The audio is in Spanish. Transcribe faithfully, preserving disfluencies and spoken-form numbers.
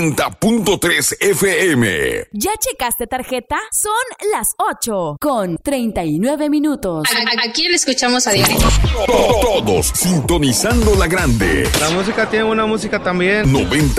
noventa punto tres F M. ¿Ya checaste tarjeta? Son las ocho con treinta y nueve minutos. ¿A, a quién le escuchamos a diario? Todos sintonizando la grande. La música tiene una música también. noventa